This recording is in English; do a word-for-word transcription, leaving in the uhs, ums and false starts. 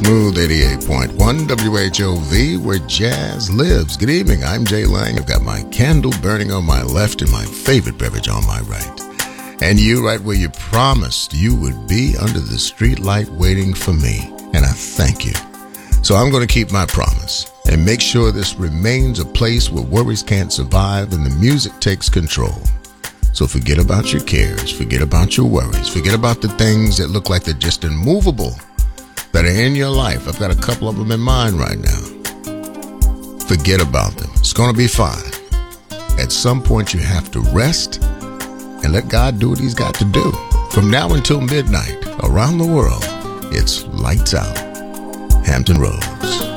Smooth eighty-eight point one W H O V, where jazz lives. Good evening, I'm Jay Lang. I've got my candle burning on my left and my favorite beverage on my right. And you right where you promised you would be, under the street light waiting for me. And I thank you. So I'm going to keep my promise and make sure this remains a place where worries can't survive and the music takes control. So forget about your cares, forget about your worries, forget about the things that look like they're just immovable that are in your life. I've got a couple of them in mind right now. Forget about them. It's going to be fine. At some point you have to rest and let God do what he's got to do. From now until midnight, around the world, it's lights out. Hampton Roads.